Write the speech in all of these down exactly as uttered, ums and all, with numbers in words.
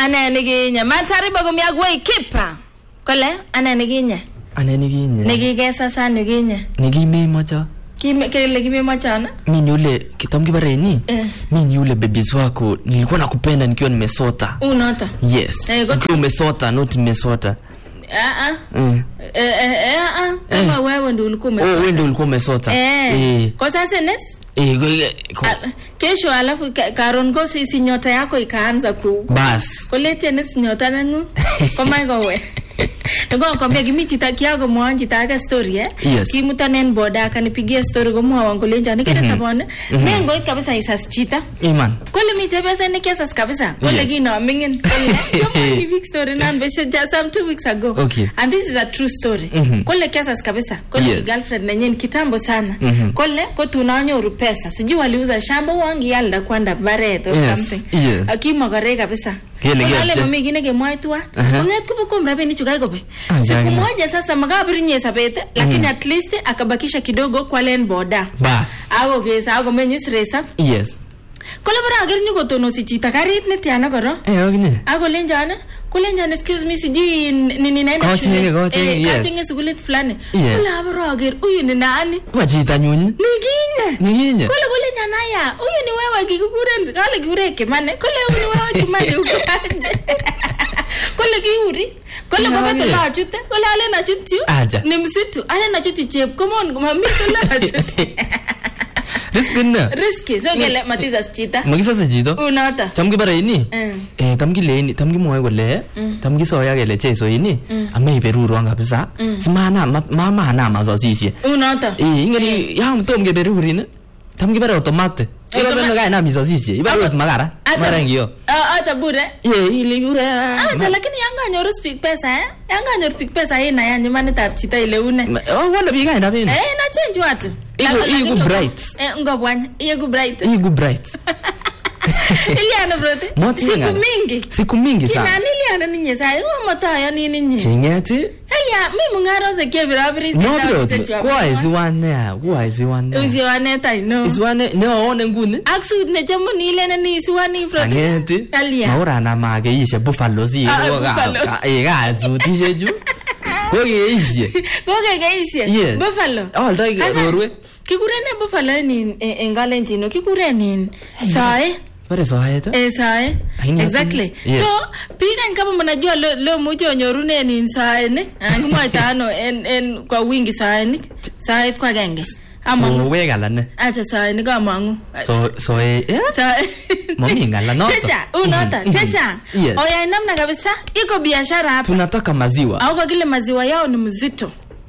Ane niginye matariba gumya gwe kipa. Kole ane niginye. Ane niginye. Nigigesa sana niginye. Nigime mocha. Kime kile kime mocha na? Mimi yule kitamki bareni. Eh. Mimi yule babies wako nilikuwa nakupenda nikiwa nimesota. Unota. Yes. Eh, nikiwa umesota not nimesota. Ah ah. Eh. Eh eh ah. Kama wewe ndio ulikuwa umesota. Oh, wewe ndio ulikuwa umesota. Eh. Kwa sasa nes? Eh, kesho alafu karon ko si nyota yako ikaanza ku. Bas. Kolete nes nyota nangu. Koma ngowe. Ngo kwambia gimichi takiago mwanji taka story eh. Yes. Kimutanen boda akanipigia story go mwa wangu lenja nikere mm -hmm. sabone. Mm -hmm. Mengo kabisa isas chita. Iman. Kole mi tebesa nikesas kabisa. Kole yes. Gino mingin. Kole ni big story nan besho just some two weeks ago. Okay. And this is a true story. Mm -hmm. Kole kesas kabisa. Kole yes. Girlfriend na nyen kitambo sana. Mm -hmm. Kole ko tunanyo pesa. Sijui waliuza shamba wangi yalda kwenda Baret or yes. something. Yes. Akima garega pesa. Wale mami gine ke mwaitwa. Onget kupo kumra beni chukai kope. Siku moja sasa magabiri nye sabete lakini mm. at least akabakisha kidogo kwa len boda. Bas. Ago gesa ago menyis resa. Yes. Kola bara agir nyugo tono si chita karit ne tiana koro. Eh ogne. Ago lenjana. Kulenjana excuse me siji nini naenda. Coaching coaching yes. Coaching sugulit fulani. Yes. Kola bara agir uyu ni nani? Wajita nyunyi. Niginye. Niginye. Kola kulenjana ya. Uyu ni wewe kikukuren. Kale kiureke mane. Kola uyu ni wewe kimane ukanje. Kole kiuri kole ko beto la chute kole ale na chutu ni msitu ale na chutu chep come on mami la chute risk na risk so gele matiza chita magisa sa jito unata tamgi bare ini eh tamgi le ni tamgi moy gole tamgi so ya gele che so ini ame beruru anga bisa simana mama na mazo sisi unata eh ingani ya mtom ge beruru ni tamgi bare automate iko zeno ga na mizo sisi iba magara marangio ah ata bure ye ile bure ah lakini yanga nyoru speak pesa eh yanga nyoru speak pesa ina ya nyumani tap chita ile une oh wala biga ina bini eh na change watu iko bright eh ngobwanya iko bright iko bright Iliana brother. Siku mingi. Siku mingi sana. Kina niliana ninye sai wa mataya nini ninye. Kingeti? Elia mi mungaro se ke birabiri no bro. Kwa is one ya. Kwa is one. Is one tai no. Is one no one ngune. Aksu ne jamu ni ile na ni is one brother. Kingeti? Elia. Maura na mage yishe buffalo si ko ga. E ga zu ti jeju. Ko ge yishe. Ko ge ge yishe. Buffalo. Oh dai rorwe. Kikurene buffalo ni engalenjino kikurene sai. Pare soae to? Eh sae. Exactly. Yes. So pika kama mnajua leo lo mmoja nyorune ni sae ne. Angumwa tano en en kwa wingi sae ni. Sae kwa genge. Ama so we gala ne. Acha sae ni kama mangu. So so eh. Sae. Mami ngala noto. Teta, unota, teta. Yes. Oya namna kabisa iko biashara hapa. Tunataka maziwa. Au kwa kile maziwa yao ni mzito.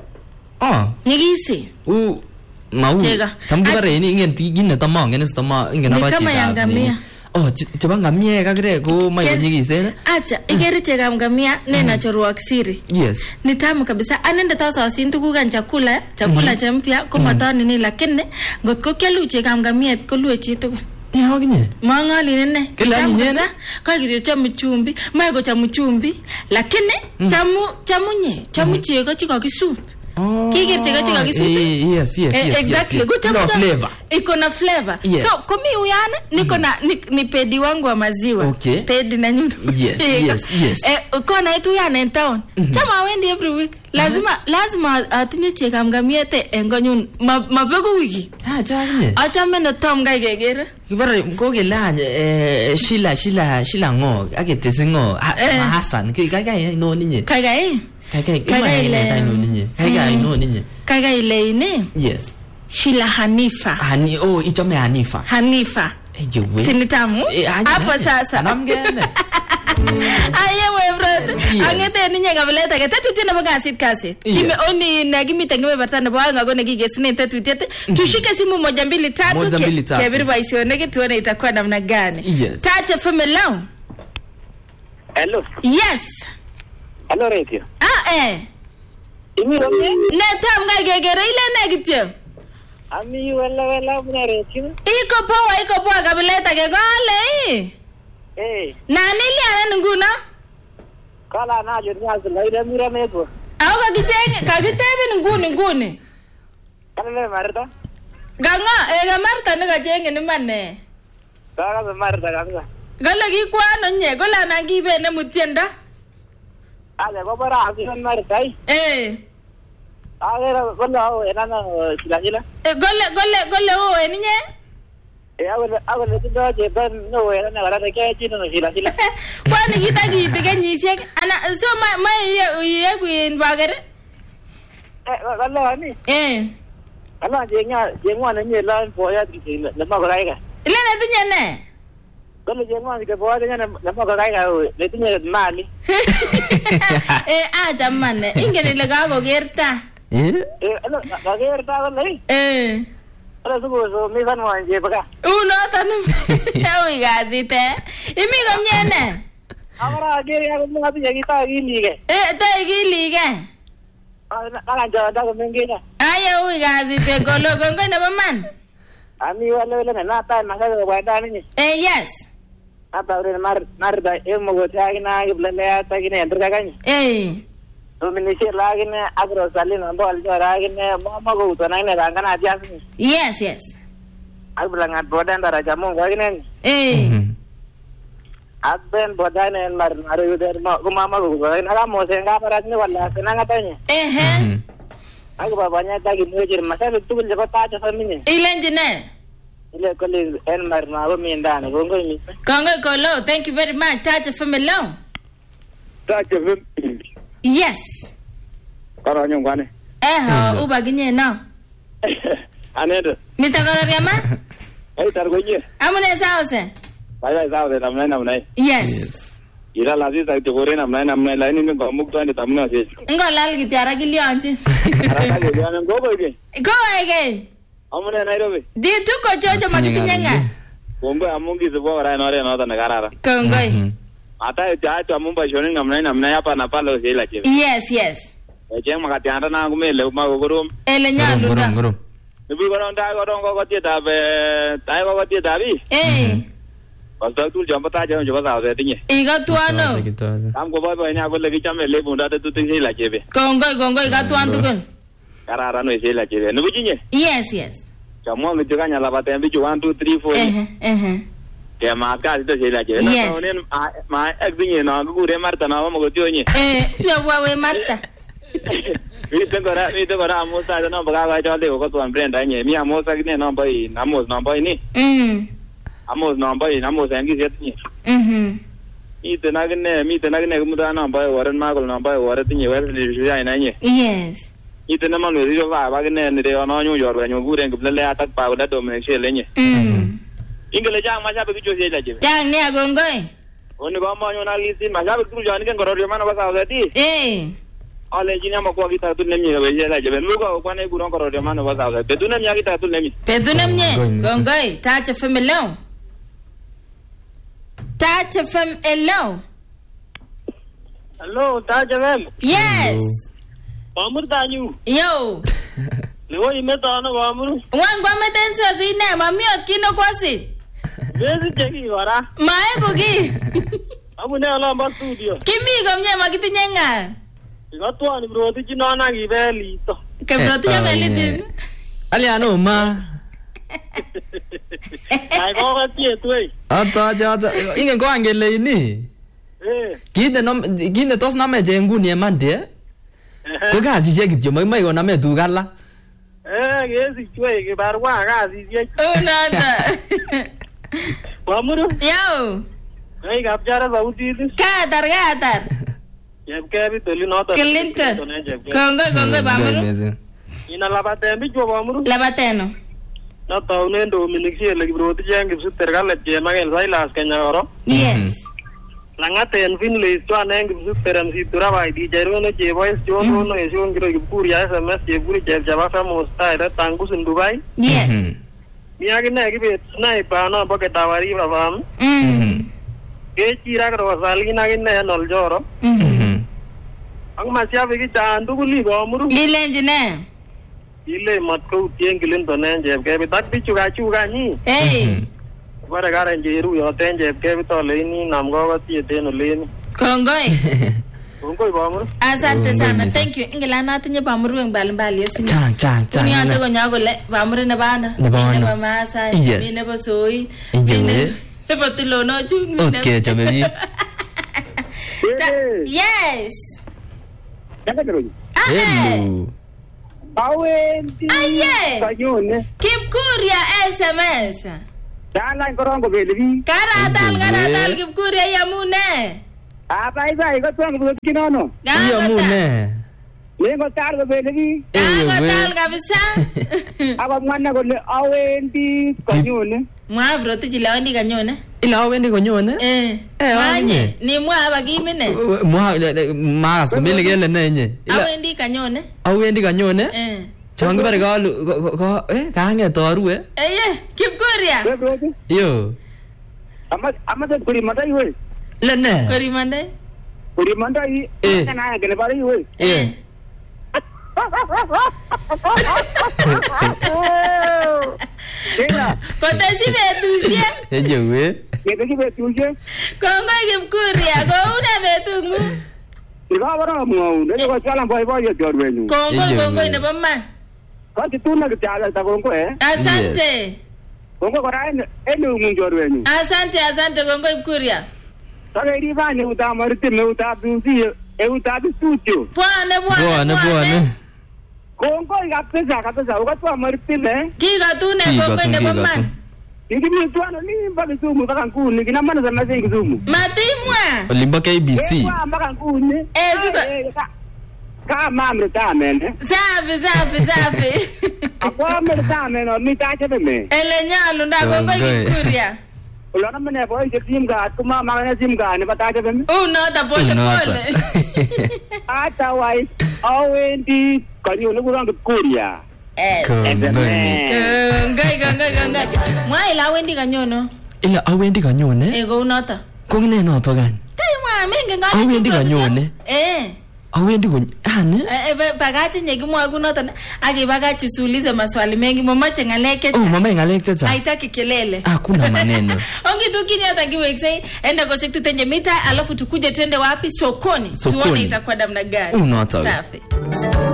Oh. Nyigisi. U mau tamgi bare ini ingen tigin ta ma ngen sta ma ingen ba chi ngamia oh chaba ngamia ka gre ko mai nyigise na acha igere chega ngamia nena chorwa ksiri yes ni tamu kabisa anenda tasa sintu kuga chakula chakula cha mpya kwa matani ni lakini ngotko kelu chega ngamia ko luwe chitu ya ginye mangali nene kila nyena ka girio cha mchumbi mai go cha mchumbi lakini chamu chamunye chamu chega chika kisut Oh, kiki chega chega kisuti yes yes yes exactly yes, good no flavor iko na flavor yes. So komi uyane niko na ni, ni pedi wangu wa maziwa okay. Pedi na nyundo yes yes yes eh uko na itu yana in town mm -hmm. Chama wendi every week lazima uh -huh. lazima atinye cheka mgamiete engonyun mabego wiki ah jane acha mena tom gai gegere kibara ko gelanya eh shila shila shila ngo akete ngo Hassan kai kai no ninye kai kai kai kai kai ile tai no ninye kai kai no ninye kai kai ile ne yes Shila Hanifa hani oh ichome Hanifa Hanifa ejuwe sinitamu hapo sasa namgene aye we brother angete ninye gableta ke tatu tena bagasit kasit kime oni na gimite ngime batana bwanga gone gigesine tatu tete tushike simu moja mbili tatu ke biriba isioneke tuone itakuwa namna gani Tacha family. Hello. Yes. Hello radio. Ah eh. Imi romye? Ne tam ga gegere ile negitio. Ami wala wala mna radio. Iko poa iko poa gableta ke gole. Eh. Nani ile ana nguna? Kala na jo ni azla ile mira mego. Au ga gitenge ka gitebe nguni nguni. Kala marta. Ganga e ga marta ne ga jenge ni manne. Kala marta ganga. Gole kikwano nye gole anan kibe ne mutienda. Ale ko bara asin maritai. Eh. Ale gole o enana sila sila. Eh gole gole gole o eninye. Eh agole agole tindo je ben no enana gara ke chino sila sila. Kwani kita gite kenyisiek ana so ma ma ye kuin bagere. Eh gole ani. Eh. Ana je nya je ngwan nye lan boya ti le ma gara ga. Ile ne tinye ne. Gole je ngwan ke boya nya le ma gara ga le tinye mali. Eh aja manne ingene le ga go gerta. Eh? Eh ana ga gerta gole. Eh. Ala sugo so mi san wan je baga. Uno tanu. Tawi gazite. Imi gomnyene. Amara gere ya mo ngati yagi ta gili ge. Eh ta gili ge. Ana ana ja da ko mengena. Aya ui gazite golo gongo na maman. Ami wala wala na ta na ga wa da ni. Eh yes. Ata ore mar mar da e mo go ta gina ge blele ta gina enter ga gani. Eh. To minise la gina agro salin ando al jara gina mo mo go to na ne ga na dia ni. Yes yes. Ag blangat bodan da raja mo ga gina. Eh. Ag ben bodan en mar mar uder mo go mama go ga na mo se ga parat ni wala se na ngata ni. Eh eh. Ag babanya ta gi mo jir masa tu le ko ta ta famini. Ilenjine. Ile ko le en mar na go mi ndana go ngo mi. Kongo Kolo, thank you very much. Taja family. Ta je Yes. Karo nyong gane. Eh ha uba ginye no. Anedo. Mister Gororiama? Ai tar goye. Amune saose. Bye bye saose namnai namnai. Yes. Ira lazi sa te gore namnai namnai laini ni ko muk to ni tamna se. Ngo lal gitiara gilionji. Ara ka le ana go boy. Go again. Amune Nairobi. Di tu ko jojo magitinyenga. Bombe amungi zubo ra no re no ta nagarara. Kongoi. Ata ja to amumba shoni namnai namnai apa na palo se la che. Yes yes. E je ma ka tiara na go me le ma go rum. Ele nyalu da. Ngurum. Nibu go ron da go ron go ti da be tai go ti da bi. Eh. Pasal tu jam pata jam jam sa de tinye. Iga tuano. Am go boy boy nya go le ki chame le bunda de tu ti se la che be. Kongoi kongoi ga tuan tukun. Karara no se la che be. Nibu jinye. Yes yes. Chamo mi juga nya la bata mbi one two three four. Eh eh. Ke ma ka de se la che. Na Yes. ne ma ek binye na go re marta na mo go ti onye. Eh, pia wawe Marta. Mi te gora mi te gora amo sa no baga ga jo de go to an brenda nye. Mi amo sa ne no boy amos no boy ni. Mm. Amos no boy amos ang gi set ni. Mhm. Mi te na ne mi te na ne mu da no boy waran ma go no boy warat ni wel ni ju ya na nye. Yes. Mi te na ma no ri jo va ba ne ne de no nyu jo ro nyu bu re ngi le atak pa da do me se le nye. Mm. Ingele jang ma sa be jo se la je. Jang ne agongoi. Oni go ma nyu na li sin ma sa be tu jo ni ken goro ri ma no ba sa da ti. Eh. Ale jina ma ko kita tu ne mi be je la je. Lu go ko ne guro goro ri ma no ba sa da. Be tu ne mi kita tu ne mi. Pedunam nye. Gongoi. Taja family. Taja fam hello. Hello, ta je mem. Yes. Pamur da nyu. Yo. Le wo ime ta no pamur. Wan gwa meten so si ne mami okino kwasi. Bezi jegi wara. Mae kugi. Amu ne ala ba studio. Kimi gomnye magitinyenga. Ga tu ani bro ti chino na gi beli to. Ke broti ya belitin. Ali ano ma. Ai go ga ti tu ei. Ata jata ingen ko angele ini. Eh. Kinde no kinde tos na me jengu ni mande. Ko ga si je kityo mai mai go na me du gala. Eh, ge si chwe ge bar wa ga si je. Oh nada. Pamur. Yo. Ai ga jara ba uti ti. Katar katar. Ye ke bi teli no to. Clinton. Kongoi kongoi bamuru. Ina la ba te bi jo pamur. Labateno. Na to ne ndo minik si le bro ti jeng gi su ter ga le je ma gen sai las ke nya oro. Yes. Langate en fin le sto aneng gi su teram si tura ba di jero no je voice jo no no e jo ngiro gi pur ya S M S je pur je java fa mo sta da tangu sun Dubai. Yes. Mi agi na gi be snai pa no ba ke tawari ba bam. Mm. Ke chira ga sali na gi na nol joro. Mhm. Ang masya be gi chandu guli ba muru. Lilenji ne. Ile mat ko tieng gilin to ne je ke be tak bi chuga chuga ni. Hey. Bara ga ren je ru yo ten je ke be to le ni nam go ga ti de no le ni. Kongoi. Kongoi ba muru. Asante sana. Thank you. Ingela na tinye bamuru eng bal mbali yesini. Chang chang chang. Kuni ante go nyago le bamuru ne bana. Ne bana. Ne ba masa. Yes. Ni ne ba soi. Inje. Fatilo no chung. Okay, chabebi. Yes. Hello. Awendi. Aye. Kanyone. Kipkuria S M S. Dala ngorongo belebi. Karatal karatal Kipkuria yamune. Apa iba iko tuango kinono. Yamune. Lengo targo belebi. Karatal kabisa. Aba mwana kole awendi kanyone. Mwa bro tijilawendi kanyone. Ila awendi konyone? Eh. Eh, wanye. Ni mwa abagimine. Mwa mas kumile gele nenye. Awendi kanyone. Awendi kanyone? Eh. Changi bare ko ko eh kaange toru eh. Eh, Kipkuria. Yo. Ama ama de kuri manda iwe. Lene. Kuri manda. Kuri manda i. Eh. Kana gele bare iwe. Eh. Kaya. Kota si betusia. Eje we. Kete ki betusia. Kongo Kipkuria, ko una betungu. Iba bara mo, ne ko chala boy boy jorwenyu. Kongo kongo ne bamma. Kati tuna kitala ta kongo eh. Asante. Kongo kora ene ene mun jorwenyu. Asante asante Kongo Kipkuria. Sasa iri bane utamarite me utabuzi e utabustudio. Bwana bwana. Bwana bwana. Kongo ikapesa kabisa ukatwa martile. Kiga tu ne Kongo ne bamma. Ingi mtwana ni mpaka Kisumu mpaka Nkuni kina maana za mazi Kisumu. Matimwa. Olimba K B C. Kwa mpaka Nkuni. Eh siko. Kama mretamende. Safi safi safi. Akwa mretamende mitache beme. Ele nyalu nda Kongo Kipkuria. Ulona mene boy je timga kuma mangane timga ne batache beme. Uno ta pole pole. Ata wai awendi kanyone kuranga Kipkuria. Eh. Ngai ngai ngai. Mwa ila wendi kanyono. Ila awendi kanyone? Eh go unota. Ko ngine noto gani? Tai mwa mingi ngani. Awendi kanyone? Eh. Awendi kun ane? Eh pagachi nyegi mwa kunota agi pagachi suulize maswali mengi mamache ngaleke. Oh mama ngaleke tata. Haitaki kelele. Hakuna maneno. Ongi tu kini hata kiwekse enda kwa sektu tenje mita alafu tukuje twende wapi sokoni. Sokoni. Tuone itakuwa namna gani. Unota. Safi.